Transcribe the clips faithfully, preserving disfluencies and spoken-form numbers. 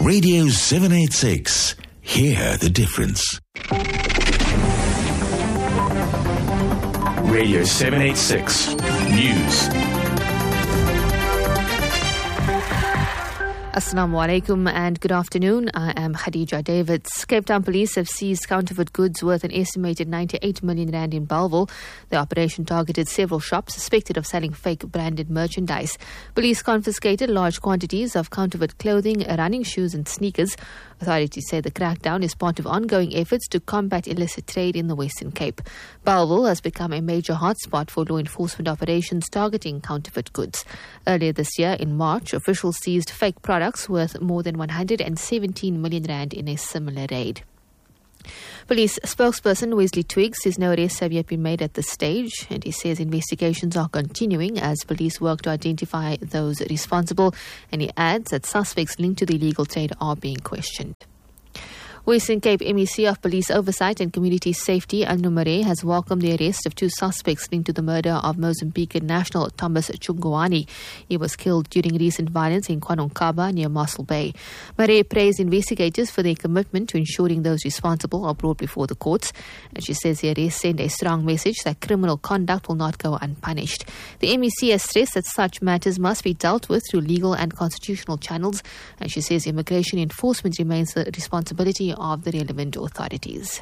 Radio seven eighty-six. Hear the difference. Radio seven eighty-six News. Assalamu alaikum and good afternoon. I am Khadija Davids. Cape Town Police have seized counterfeit goods worth an estimated ninety-eight million rand in Bellville. The operation targeted several shops suspected of selling fake branded merchandise. Police confiscated large quantities of counterfeit clothing, running shoes and sneakers. Authorities say the crackdown is part of ongoing efforts to combat illicit trade in the Western Cape. Bellville has become a major hotspot for law enforcement operations targeting counterfeit goods. Earlier this year, in March, officials seized fake products worth more than one hundred seventeen million rand in a similar raid. Police spokesperson Wesley Twiggs says no arrests have yet been made at this stage, and he says investigations are continuing as police work to identify those responsible, and he adds that suspects linked to the illegal trade are being questioned. Western Cape M E C of Police Oversight and Community Safety, Anu Mare, has welcomed the arrest of two suspects linked to the murder of Mozambican national Thomas Chungwani. He was killed during recent violence in KwaNonkaba near Mossel Bay. Mare praised investigators for their commitment to ensuring those responsible are brought before the courts, and she says the arrest sent a strong message that criminal conduct will not go unpunished. The M E C has stressed that such matters must be dealt with through legal and constitutional channels, and she says immigration enforcement remains the responsibility of the relevant authorities.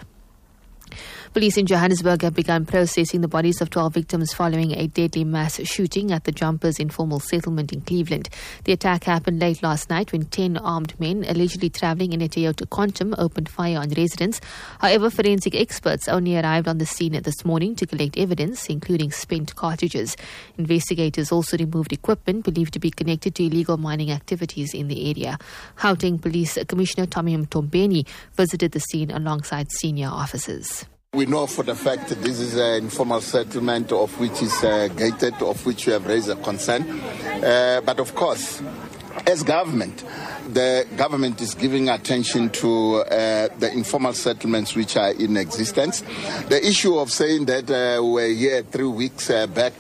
Police in Johannesburg have begun processing the bodies of twelve victims following a deadly mass shooting at the Jumpers informal settlement in Cleveland. The attack happened late last night when ten armed men, allegedly travelling in a Toyota Quantum, opened fire on residents. However, forensic experts only arrived on the scene this morning to collect evidence, including spent cartridges. Investigators also removed equipment believed to be connected to illegal mining activities in the area. Gauteng Police Commissioner Tommy Mtombeni visited the scene alongside senior officers. We know for the fact that this is an informal settlement of which is uh, gated, of which we have raised a concern. Uh, but of course, as government, the government is giving attention to uh, the informal settlements which are in existence. The issue of saying that uh, we're here three weeks uh, back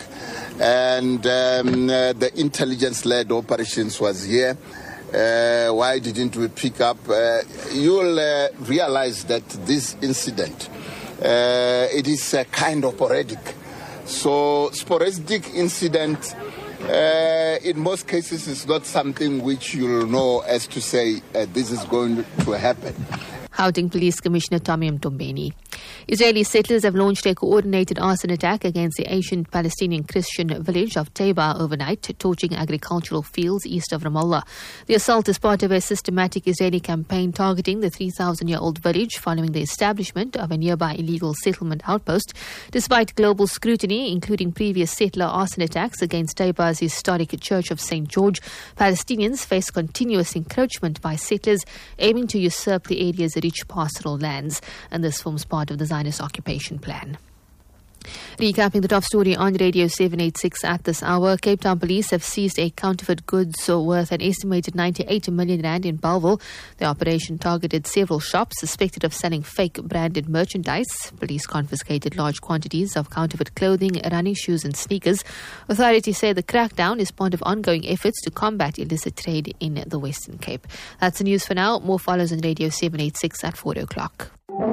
and um, uh, the intelligence-led operations was here. Uh, why didn't we pick up? Uh, you'll uh, realize that this incident Uh, it is uh, kind of sporadic. So sporadic incident, uh, in most cases, is not something which you'll know as to say uh, this is going to happen. Gauteng Police Commissioner Tommy Mtombeni. Israeli settlers have launched a coordinated arson attack against the ancient Palestinian Christian village of Taiba overnight, torching agricultural fields east of Ramallah. The assault is part of a systematic Israeli campaign targeting the three thousand year old village following the establishment of a nearby illegal settlement outpost. Despite global scrutiny, including previous settler arson attacks against Taiba's historic Church of Saint George, Palestinians face continuous encroachment by settlers aiming to usurp the area's rich pastoral lands, and this forms part of the Zionist occupation plan. Recapping the top story on Radio seven eighty-six at this hour, Cape Town Police have seized a counterfeit goods worth an estimated ninety-eight million rand in Bellville. The operation targeted several shops suspected of selling fake branded merchandise. Police confiscated large quantities of counterfeit clothing, running shoes and sneakers. Authorities say the crackdown is part of ongoing efforts to combat illicit trade in the Western Cape. That's the news for now. More follows on Radio seven eighty-six at four o'clock.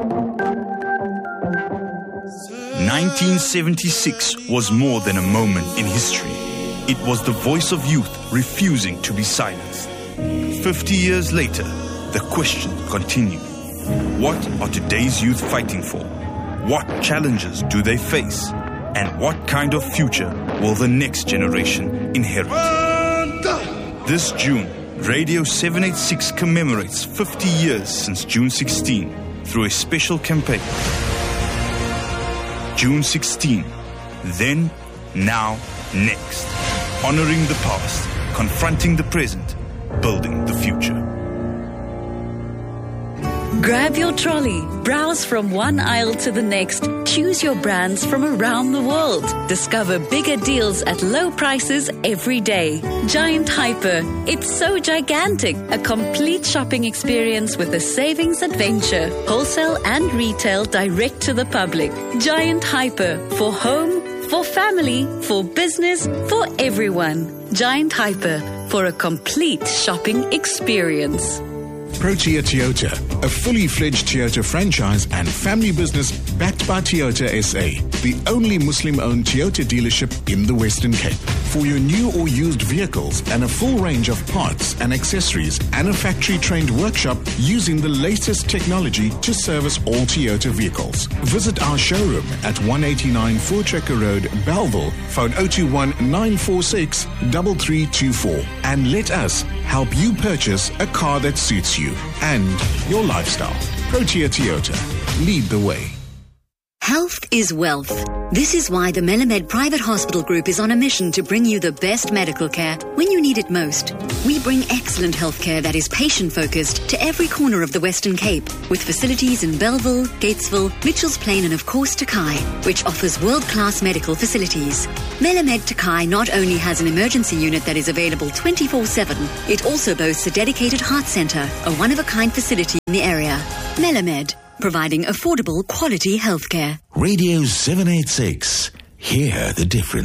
nineteen seventy-six was more than a moment in history. It was the voice of youth refusing to be silenced. Fifty years later, the question continued. What are today's youth fighting for? What challenges do they face? And what kind of future will the next generation inherit? This June, Radio seven eighty-six commemorates fifty years since June sixteenth through a special campaign. June sixteenth, then, now, next. Honoring the past, confronting the present, building the future. Grab your trolley, browse from one aisle to the next, choose your brands from around the world. Discover bigger deals at low prices every day. Giant Hyper, it's so gigantic. A complete shopping experience with a savings adventure. Wholesale and retail direct to the public. Giant Hyper, for home, for family, for business, for everyone. Giant Hyper, for a complete shopping experience. Protea Toyota, a fully fledged Toyota franchise and family business backed by Toyota S A, the only Muslim-owned Toyota dealership in the Western Cape. For your new or used vehicles and a full range of parts and accessories and a factory-trained workshop using the latest technology to service all Toyota vehicles. Visit our showroom at one eighty-nine Voortrekker Road, Bellville, phone zero two one nine four six three three two four, and let us help you purchase a car that suits you and your lifestyle. Protea Toyota. Lead the way. Health is wealth. This is why the Melamed Private Hospital Group is on a mission to bring you the best medical care when you need it most. We bring excellent healthcare that is patient-focused to every corner of the Western Cape, with facilities in Bellville, Gatesville, Mitchells Plain and of course Takai, which offers world-class medical facilities. Melamed Takai not only has an emergency unit that is available twenty-four seven, it also boasts a dedicated heart centre, a one-of-a-kind facility in the area. Melamed, providing affordable, quality healthcare. Radio seven eighty-six. Hear the difference.